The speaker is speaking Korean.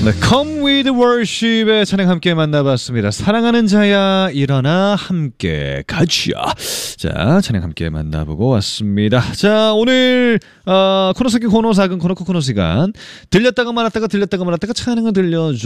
네, Come with Worship의 찬양 함께 만나봤습니다. 사랑하는 자야 일어나 함께 가자. 자, 찬양 함께 만나보고 왔습니다. 자, 오늘 코너 속의 코너 작은 코너 코너 시간 들렸다가 말았다가 찬양을 들려줘.